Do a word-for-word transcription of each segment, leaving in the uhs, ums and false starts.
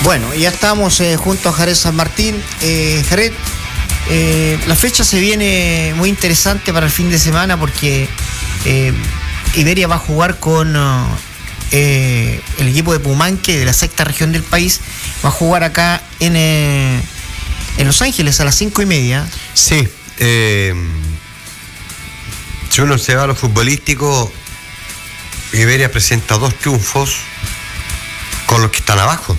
Bueno, ya estamos eh, junto a Jared San Martín. Eh, Jared, eh, la fecha se viene muy interesante para el fin de semana porque eh, Iberia va a jugar con uh, eh, el equipo de Pumanque de la sexta región del país. Va a jugar acá en, eh, en Los Ángeles a las cinco y media. Sí, eh, si uno se va a lo futbolístico, Iberia presenta dos triunfos con los que están abajo.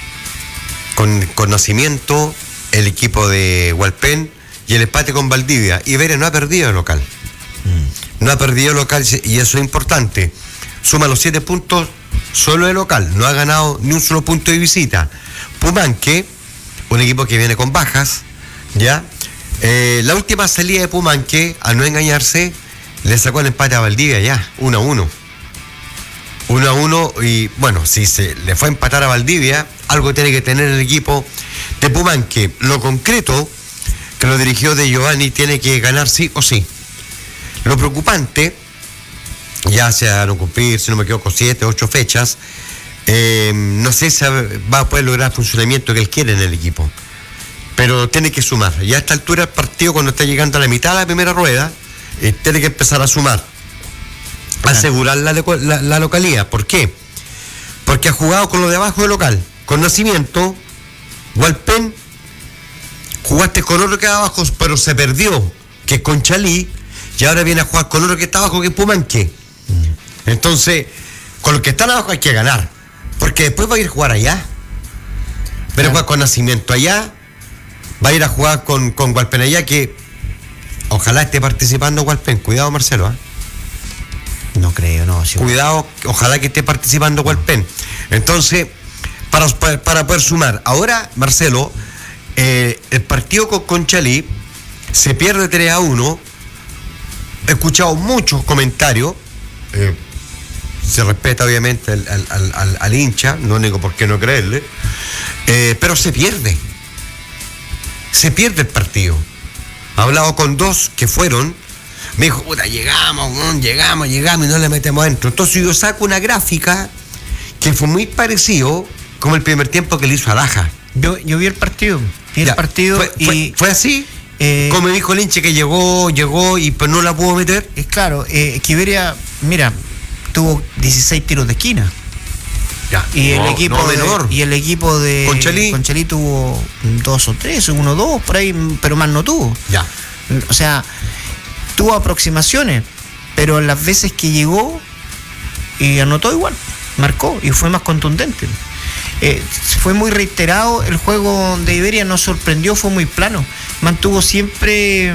Con, con Nacimiento, el equipo de Hualpén y el empate con Valdivia. Iberia no ha perdido el local. Mm. No ha perdido el local y eso es importante. Suma los siete puntos solo de local. No ha ganado ni un solo punto de visita. Pumanque, un equipo que viene con bajas, ¿ya? Eh, la última salida de Pumanque, a no engañarse, le sacó el empate a Valdivia ya, uno a uno. uno a uno y bueno, si se le fue a empatar a Valdivia, algo tiene que tener el equipo de Pumanque. Lo concreto, que lo dirigió De Giovanni, tiene que ganar sí o sí. Lo preocupante, ya se van a cumplir, si no me equivoco, siete, ocho fechas, eh, no sé si va a poder lograr el funcionamiento que él quiere en el equipo, pero tiene que sumar. Ya a esta altura el partido, cuando está llegando a la mitad de la primera rueda, eh, tiene que empezar a sumar, asegurar la, la, la localidad. ¿Por qué? Porque ha jugado con lo de abajo del local, con Nacimiento, Hualpén, jugaste con otro que está abajo, pero se perdió, que es Conchalí, y ahora viene a jugar con otro que está abajo, que es Pumanque. Entonces, con los que están abajo hay que ganar, porque después va a ir a jugar allá. Va a ir a jugar con Nacimiento allá, va a ir a jugar con, con Hualpén allá, que ojalá esté participando Hualpén. Cuidado, Marcelo, ¿eh? No creo, no. Sí. Cuidado, ojalá que esté participando Hualpén. Entonces, para, para poder sumar. Ahora, Marcelo, eh, el partido con Conchalí se pierde tres a uno. He escuchado muchos comentarios. Eh, se respeta obviamente al, al, al, al hincha, no digo por qué no creerle. Eh, pero se pierde. Se pierde el partido. He hablado con dos que fueron. Me dijo, puta, llegamos, llegamos, llegamos y no le metemos adentro. Entonces yo saco una gráfica que fue muy parecido como el primer tiempo que le hizo a Daja. Yo, yo vi el partido, vi ya, el partido fue, y... Fue, ¿Fue así? Eh, como me dijo el hinche que llegó, llegó y pues no la pudo meter. Es claro, eh, que Iberia, mira, tuvo dieciséis tiros de esquina. Ya, y, no, el equipo no de, y el equipo de Conchalí. Conchalí tuvo dos o tres, uno o dos, por ahí, pero más no tuvo. Ya. O sea... tuvo aproximaciones, pero las veces que llegó y anotó igual, marcó y fue más contundente. Eh, fue muy reiterado, el juego de Iberia nos sorprendió, fue muy plano, mantuvo siempre,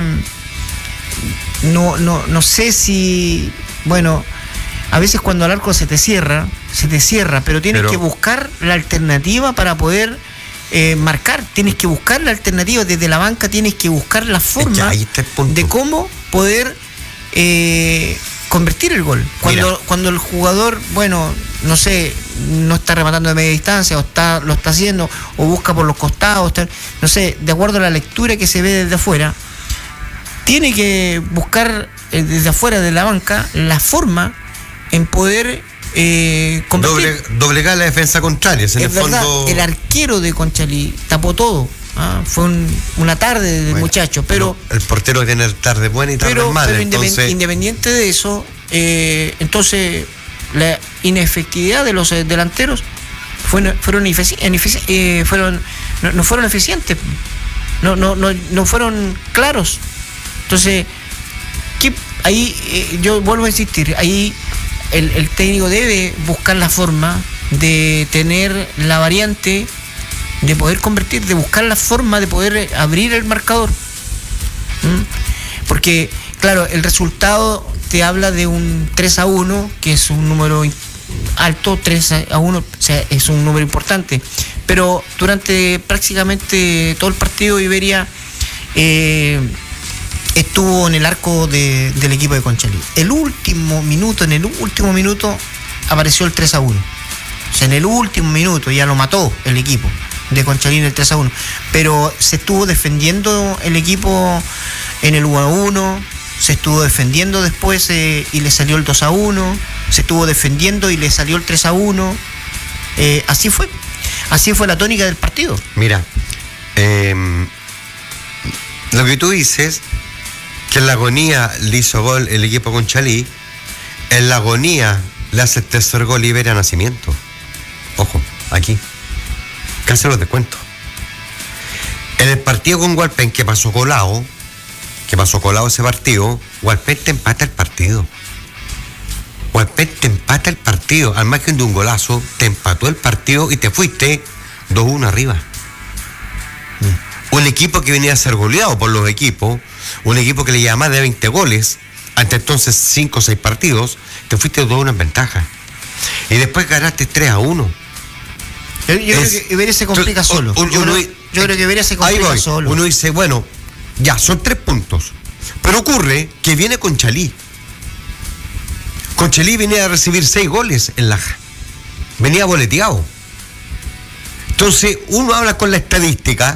no, no, no sé si, bueno, a veces cuando el arco se te cierra, se te cierra, pero tienes pero... que buscar la alternativa para poder eh, marcar, tienes que buscar la alternativa desde la banca, tienes que buscar la forma de cómo poder eh, convertir el gol. Cuando, cuando el jugador, bueno, no sé, no está rematando de media distancia, o está, lo está haciendo, o busca por los costados, está, no sé, de acuerdo a la lectura que se ve desde afuera, tiene que buscar eh, desde afuera de la banca la forma en poder eh, convertir. Doble, doblegar la defensa contraria. En es el verdad, fondo... el arquero de Conchalí tapó todo. Ah, fue un, una tarde del bueno, muchacho, pero el portero tiene tarde buena y tarde pero, mala. Pero entonces... independiente de eso, eh, entonces la inefectividad de los delanteros fueron fueron, efici- efici- eh, fueron no, no fueron eficientes, no no no no fueron claros. Entonces, ¿qué? Ahí eh, yo vuelvo a insistir, ahí el, el técnico debe buscar la forma de tener la variante, de poder convertir, de buscar la forma de poder abrir el marcador. ¿Mm? Porque, claro, el resultado te habla de un tres a uno, que es un número alto, tres a uno, o sea, es un número importante. Pero durante prácticamente todo el partido, Iberia eh, estuvo en el arco de, del equipo de Conchalí. El último minuto, en el último minuto, apareció el tres a uno. O sea, en el último minuto ya lo mató el equipo de Conchalí en el tres a uno, pero se estuvo defendiendo el equipo en el uno a uno, se estuvo defendiendo después eh, y le salió el dos a uno, se estuvo defendiendo y le salió el tres a uno, eh, así fue. Así fue la tónica del partido. Mira, eh, lo que tú dices, que en la agonía le hizo gol el equipo Conchalí, en la agonía le hace el tercer gol Iberia Nacimiento. Ojo, aquí. Casi los descuento. En el partido con Hualpén, que pasó colado, que pasó colado ese partido, Hualpén te empata el partido. Hualpén te empata el partido, al margen de un golazo, te empató el partido y te fuiste dos uno arriba. Mm. Un equipo que venía a ser goleado por los equipos, un equipo que le lleva más de veinte goles, ante entonces cinco o seis partidos, te fuiste dos uno en ventaja. Y después ganaste tres a uno. Yo, yo es, creo que Iberia se complica tú, solo. Un, yo, uno, creo, yo creo que Iberia se complica voy, solo. Uno dice, bueno, ya, son tres puntos. Pero ocurre que viene Conchalí. Conchalí venía a recibir seis goles en Laja. Venía boleteado. Entonces, uno habla con la estadística,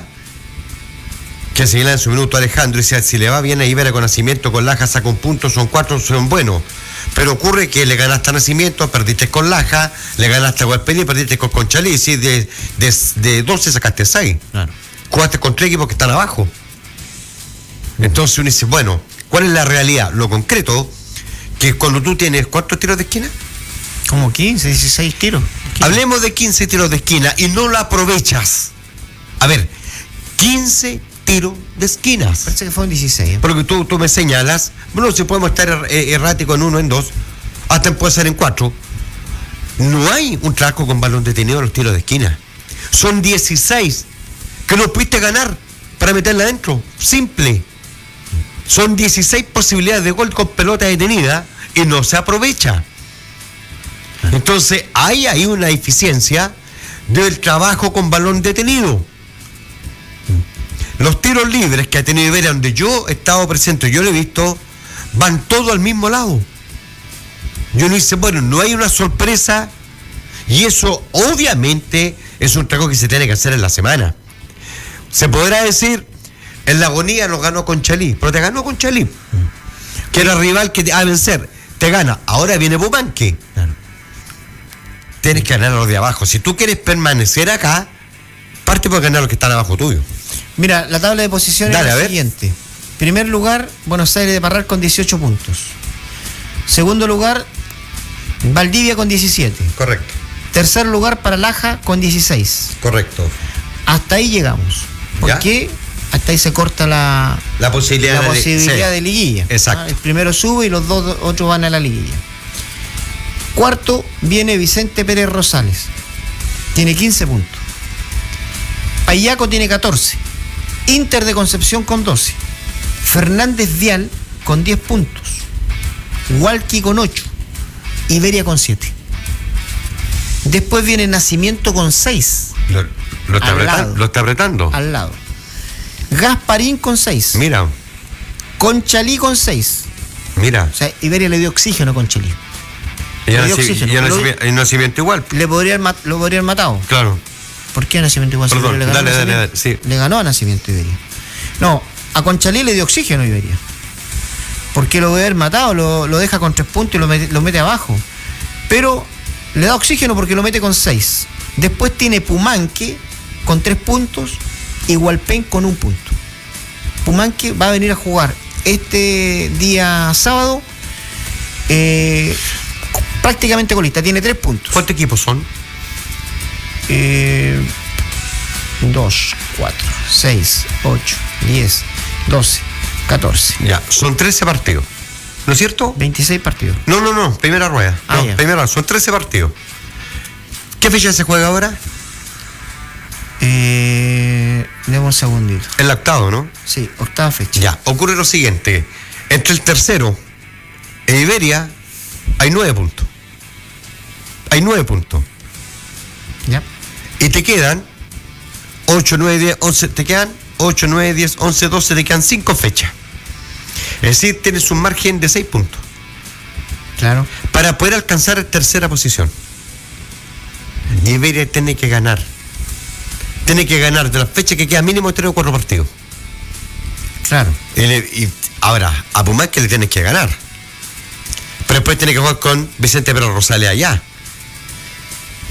que señala en su minuto Alejandro, y dice, si le va bien a Iberia con Nacimiento, con Laja saca un punto, son cuatro, son buenos. Pero ocurre que le ganaste a Nacimiento, perdiste con Laja, le ganaste a Hualpén y perdiste con Conchalí. Si de, de, de doce sacaste seis. Claro. Jugaste con tres equipos que están abajo. Entonces uno dice, bueno, ¿cuál es la realidad? Lo concreto, que cuando tú tienes, ¿cuántos tiros de esquina? Como quince, dieciséis tiros. quince. Hablemos de quince tiros de esquina y no lo aprovechas. A ver, quince tiros de esquinas. Parece que fueron dieciséis. ¿eh? Porque tú, tú me señalas, bueno, si podemos estar er, errático en uno, en dos, hasta puede ser en cuatro. No hay un trabajo con balón detenido en los tiros de esquina. Son dieciséis que no pudiste ganar para meterla adentro. Simple. Son dieciséis posibilidades de gol con pelota detenida y no se aprovecha. Entonces, ahí hay una eficiencia del trabajo con balón detenido. Los tiros libres que ha tenido Iberia, donde yo he estado presente, yo lo he visto, van todos al mismo lado. Yo no dice, bueno, no hay una sorpresa, y eso obviamente es un trabajo que se tiene que hacer en la semana. Se podrá decir, en la agonía nos ganó Conchalí, pero te ganó Conchalí, que era rival que a vencer, te gana. Ahora viene Bumanque. Claro. Tienes que ganar a los de abajo. Si tú quieres permanecer acá, parte por ganar a los que están abajo tuyo. Mira, la tabla de posiciones Dale, es la siguiente. Primer lugar, Buenos Aires de Parral con dieciocho puntos. Segundo lugar, Valdivia con diecisiete. Correcto. Tercer lugar para Laja con dieciséis. Correcto. Hasta ahí llegamos. ¿Por ¿Ya? qué? Hasta ahí se corta la, la posibilidad, la de, posibilidad sí. de liguilla. Exacto. ¿Ah? El primero sube y los dos otros van a la liguilla. Cuarto viene Vicente Pérez Rosales. Tiene quince puntos. Payaco tiene catorce. Inter de Concepción con doce. Fernández Vial con diez puntos. Hualqui con ocho. Iberia con siete. Después viene Nacimiento con seis. Lo, lo, está, apretando, lo está apretando. Al lado. Gasparín con seis. Mira. Conchalí con seis. Mira. O sea, Iberia le dio oxígeno a Conchalí. Y a Nacimiento, y a Nacimiento, Nacimiento igual. Le podrían, lo podrían matado. Claro. ¿Por qué a Nacimiento igual? Perdón, le ganó dale, a dale, dale, sí. Le ganó a Nacimiento Iberia. No, a Conchalí le dio oxígeno Iberia. Porque lo debe haber matado, lo, lo deja con tres puntos y lo mete, lo mete abajo. Pero le da oxígeno porque lo mete con seis. Después tiene Pumanque con tres puntos y Hualpén con un punto. Pumanque va a venir a jugar este día sábado eh, prácticamente colista, tiene tres puntos. ¿Cuántos equipos son? Eh, dos, cuatro, seis, ocho, diez, doce, catorce. Ya, son trece partidos. ¿No es cierto? veintiséis partidos. No, no, no, primera rueda. Ah, no, ya. primera, son trece partidos. ¿Qué fecha se juega ahora? Eh, demos un segundito. El octavo, ¿no? Sí, octava fecha. Ya, ocurre lo siguiente. Entre el tercero e Iberia hay nueve puntos. Hay nueve puntos. Ya. Y te quedan ocho, nueve, diez, once, te quedan ocho, nueve, diez, once, doce, te quedan cinco fechas. Es decir, tienes un margen de seis puntos. Claro. Para poder alcanzar tercera posición. Iberia tiene que ganar. Tiene que ganar de las fechas que quedan mínimo tres o cuatro partidos. Claro. Y, le, y ahora, a Pumanque le tienes que ganar. Pero después tiene que jugar con Vicente Pérez Rosales allá.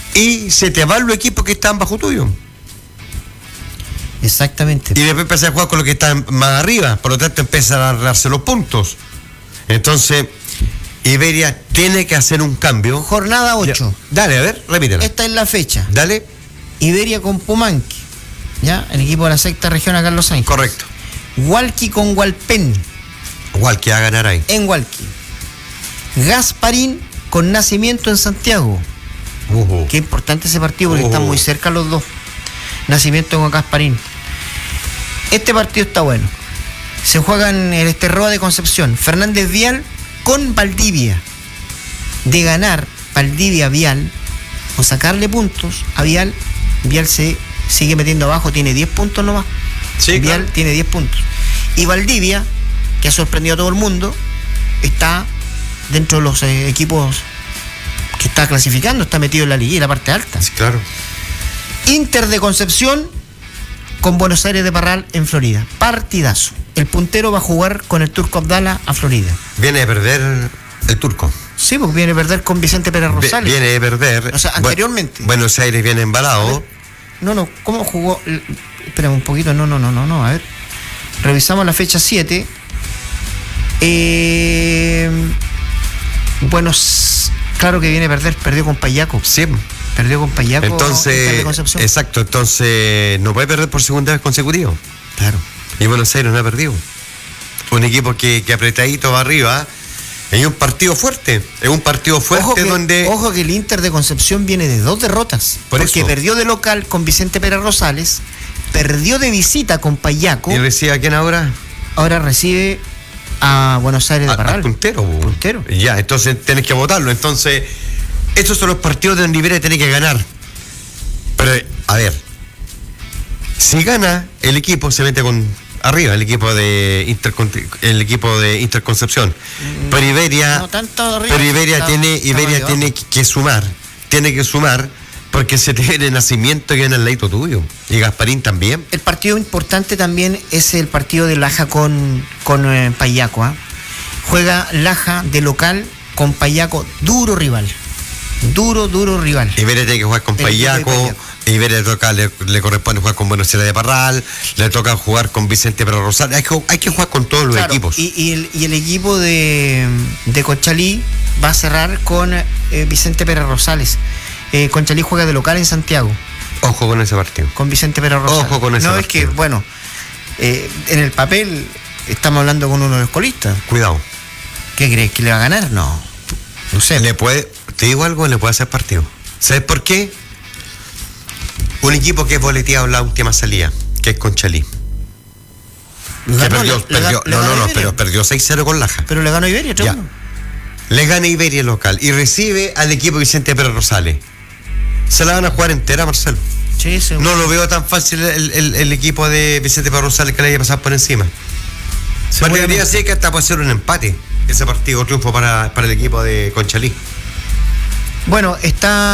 y se te van los equipos que están bajo tuyo. Exactamente. Y después empiezas a jugar con los que están más arriba, por lo tanto empiezan a darse los puntos. Entonces, Iberia tiene que hacer un cambio. Jornada ocho. Ya. Dale, a ver, repítela. Esta es la fecha. Dale. Iberia con Pumanque, ¿ya? El equipo de la sexta región a Carlos Sainz. Correcto. Hualqui con Hualpén. Igual que va a ganar ahí. En Hualqui. Gasparín con Nacimiento en Santiago. Uh-huh. Qué importante ese partido porque Uh-huh. están muy cerca los dos. Nacimiento con Gasparín. Este partido está bueno. Se juega en el Esterroa de Concepción. Fernández Vial con Valdivia. De ganar Valdivia Vial o sacarle puntos a Vial, Vial se sigue metiendo abajo, tiene diez puntos nomás. Sí, Vial claro. tiene diez puntos. Y Valdivia, que ha sorprendido a todo el mundo, está dentro de los eh, equipos que está clasificando, está metido en la liguilla, en la parte alta. Sí, claro. Inter de Concepción con Buenos Aires de Parral en Florida. Partidazo. El puntero va a jugar con el Turco Abdala a Florida. Viene a perder el Turco. Sí, porque viene a perder con Vicente Pérez Rosales. Viene a perder. O sea, anteriormente. Buenos Aires viene embalado. No, no, ¿cómo jugó? Espérame un poquito, no, no, no, no, no, a ver. Revisamos la fecha siete. Eh, bueno, claro que viene a perder, perdió con Payaco. Sí. Perdió con Payaco. Entonces, exacto, entonces no puede perder por segunda vez consecutiva. Claro. Y Buenos Aires no ha perdido. Un equipo que, que apretadito va arriba. Es un partido fuerte. Es un partido fuerte ojo que, donde. Ojo que el Inter de Concepción viene de dos derrotas. Por porque eso. perdió de local con Vicente Pérez Rosales, perdió de visita con Payaco. ¿Y recibe a quién ahora? Ahora recibe a Buenos Aires de A- Parral. al puntero. bo. Puntero. Ya, entonces tenés que votarlo. Entonces, esos son los partidos donde Iberia tiene que ganar. Pero, a ver, si gana, el equipo se mete con arriba, el equipo de Inter, el equipo de Interconcepción. Pero Iberia, No tanto arriba, pero Iberia está- tiene, está Iberia más tiene debajo. que sumar, tiene que sumar, porque se tiene Nacimiento que viene al ladito tuyo. Y Gasparín también. El partido importante también es el partido de Laja con, con eh, Payaco. ¿eh? Juega Laja de local con Payaco, duro rival. Duro, duro rival. Iberia tiene que jugar con El equipo de Payaco, Payaco. Iberia toca, le, le corresponde jugar con Buenos Aires de Parral, le toca jugar con Vicente Pérez Rosales. Hay que, hay que jugar con todos los Claro, equipos. Y, y, el, y el equipo de, de Conchalí va a cerrar con eh, Vicente Pérez Rosales. Eh, Conchalí juega de local en Santiago Ojo con ese partido. con Vicente Pérez Rosales. Ojo con ese No, partido. es que, bueno, eh, en el papel estamos hablando con uno de los colistas. Cuidado. ¿Qué crees? ¿Que le va a ganar? No. No sé. Le puede, te digo algo, le puede hacer partido. ¿Sabes por qué? Un equipo que es boleteado en la última salida, que es Conchalí. Le Que ganó, perdió, le- le perdió- ganó- le no, ganó no, no, Iberia. pero perdió seis cero con Laja. Pero le ganó Iberia, Ya. ¿no? Le gana Iberia local y recibe al equipo Vicente Pérez Rosales. Se la van a jugar entera, Marcelo. Sí, sí. No lo veo tan fácil el, el- el equipo de Vicente Pérez Rosales que le haya pasado por encima. Me atrevería a decir que hasta puede ser un empate ese partido, triunfo para, para el equipo de Conchalí. Bueno, está